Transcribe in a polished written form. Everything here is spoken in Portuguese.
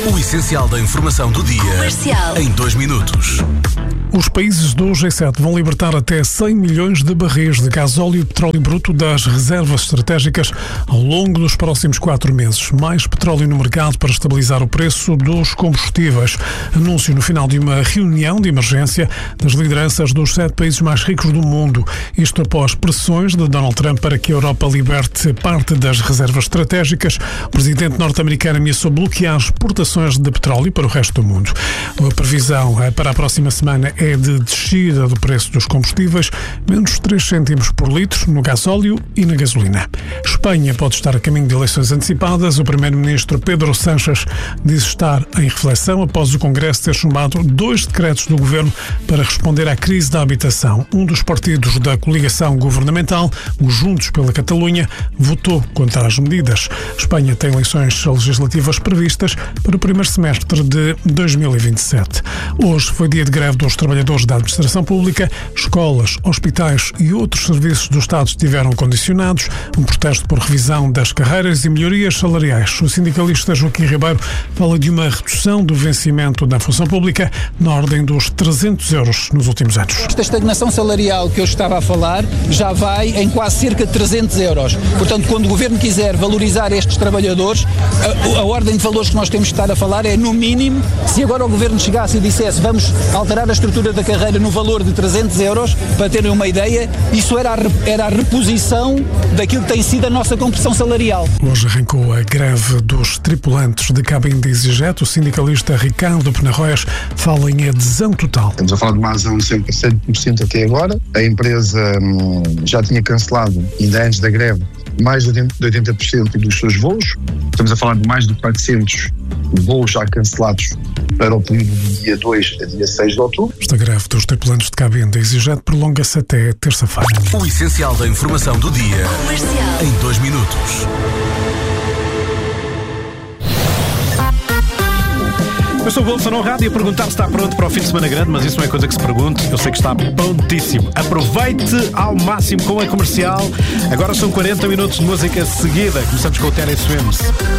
O essencial da informação do dia. Comercial. Em 2 minutos. Os países do G7 vão libertar até 100 milhões de barris de gasóleo e petróleo bruto das reservas estratégicas ao longo dos próximos 4 meses. Mais petróleo no mercado para estabilizar o preço dos combustíveis. Anúncio no final de uma reunião de emergência das lideranças dos 7 países mais ricos do mundo. Isto após pressões de Donald Trump para que a Europa liberte parte das reservas estratégicas. O presidente norte-americano ameaçou bloquear exportações de petróleo para o resto do mundo. A previsão para a próxima semana é de descida do preço dos combustíveis, menos 3 cêntimos por litro no gasóleo e na gasolina. Espanha pode estar a caminho de eleições antecipadas. O primeiro-ministro Pedro Sánchez diz estar em reflexão após o Congresso ter chumbado 2 decretos do governo para responder à crise da habitação. Um dos partidos da coligação governamental, os Juntos pela Catalunha, votou contra as medidas. Espanha tem eleições legislativas previstas para o primeiro semestre de 2027. Hoje foi dia de greve dos trabalhadores da administração pública. Escolas, hospitais e outros serviços do Estado estiveram condicionados. Um protesto por revisão das carreiras e melhorias salariais. O sindicalista Joaquim Ribeiro fala de uma redução do vencimento da função pública na ordem dos 300 euros nos últimos anos. Esta estagnação salarial que eu estava a falar já vai em quase cerca de 300 euros. Portanto, quando o Governo quiser valorizar estes trabalhadores, a ordem de valores que nós temos que estar a falar é, no mínimo, se agora o Governo chegasse e dissesse vamos alterar a estrutura da carreira no valor de 300 euros, para terem uma ideia, isso era a reposição daquilo que tem sido a nossa compressão salarial. Hoje arrancou a greve dos tripulantes de cabine de EasyJet. O sindicalista Ricardo Penarroias fala em adesão total. Estamos a falar de uma adesão de cerca de 100% até agora. A empresa já tinha cancelado, ainda antes da greve, mais de 80% dos seus voos. Estamos a falar de mais de 400 voos já cancelados para o período de dia 2 a dia 6 de outubro. Esta greve dos tripulantes de cabine da EasyJet prolonga-se até terça-feira. O essencial da informação do dia. Comercial. Em 2 minutos. Eu sou o Wilson Honrado e a perguntar se está pronto para o fim de semana grande, mas isso não é coisa que se pergunte, eu sei que está prontíssimo. Aproveite ao máximo com a Comercial. Agora são 40 minutos de música seguida. Começamos com o Tennessee Swims.